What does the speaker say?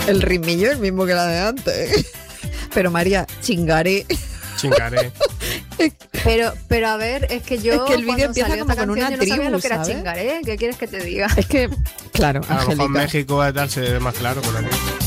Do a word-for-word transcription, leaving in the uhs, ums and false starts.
El ritmillo es el mismo que la de antes. Pero María, chingaré. Chingaré. Pero, pero a ver, es que yo Es que el vídeo cuando empieza salió como esta con canción, una yo no sabía tribu, lo que era ¿sabes? chingaré. ¿Qué quieres que te diga? Es que, claro, A lo mejor en Angélica. México tal se ve más claro por aquí.